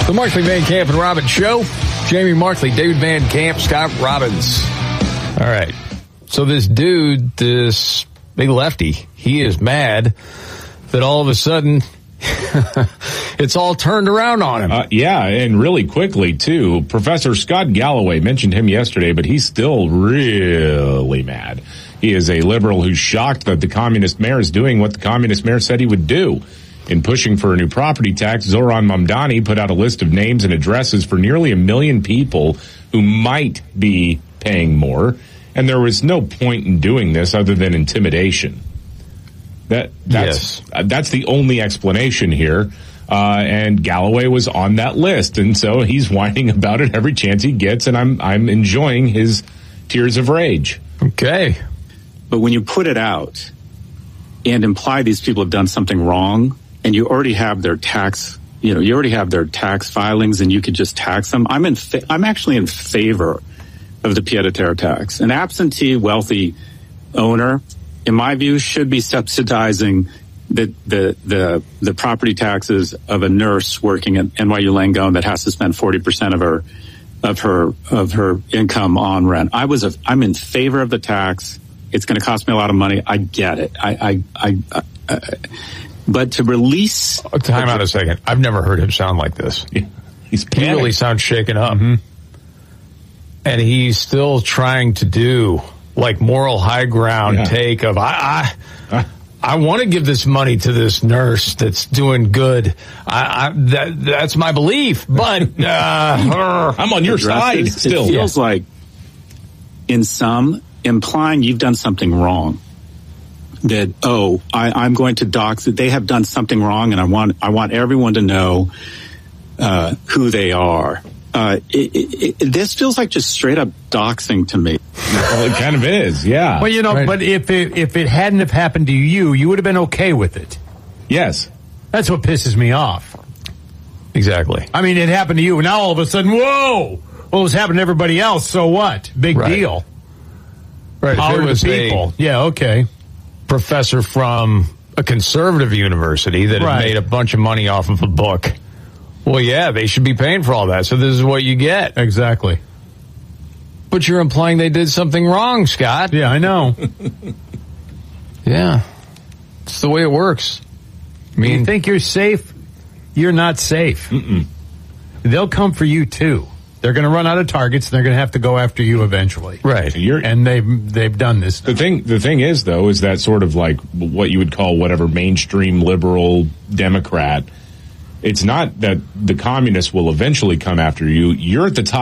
The Markley, Van Camp, and Robbins Show. Jamie Markley, David Van Camp, Scott Robbins. All right. So this dude, this big lefty, he is mad that all of a sudden it's all turned around on him. Yeah, and really quickly, too. Professor Scott Galloway mentioned him yesterday, but he's still really mad. He is a liberal who's shocked that the communist mayor is doing what the communist mayor said he would do. In pushing for a new property tax, Zoran Mamdani put out a list of names and addresses for nearly 1 million people who might be paying more, and there was no point in doing this other than intimidation. That's the only explanation here, and Galloway was on that list, and so he's whining about it every chance he gets, and I'm enjoying his tears of rage. Okay. But when you put it out and imply these people have done something wrong, and you already have their tax, you already have their tax filings, and you could just tax them. I'm actually in favor of the pied-à-terre tax. An absentee wealthy owner, in my view, should be subsidizing the property taxes of a nurse working at NYU Langone that has to spend 40% of her income on rent. I'm in favor of the tax. It's going to cost me a lot of money. I get it. But to release... Time out a second. I've never heard him sound like this. Yeah. He really sounds shaken up. Mm-hmm. And he's still trying to do like moral high ground take of, I want to give this money to this nurse that's doing good. That's my belief. But I'm on your side still. It feels like, in some, implying you've done something wrong. That, I'm going to dox it. They have done something wrong, and I want everyone to know who they are. This feels like just straight up doxing to me. Well, it kind of is, yeah. Well, right. But if it hadn't have happened to you, you would have been okay with it. Yes. That's what pisses me off. Exactly. I mean, it happened to you, and now all of a sudden, whoa! Well, it's happened to everybody else, so what? Big deal. Right. Power to the people. Yeah, okay. Professor from a conservative university that had made a bunch of money off of a book. Well, yeah, they should be paying for all that, so this is what you get. Exactly. But you're implying they did something wrong, Scott. Yeah, I know. Yeah. It's the way it works. I mean, you think you're safe? You're not safe. Mm-mm. They'll come for you, too. They're going to run out of targets, and they're going to have to go after you eventually. Right. And they've done this. The thing is, though, is that sort of like what you would call whatever mainstream liberal Democrat. It's not that the communists will eventually come after you. You're at the top.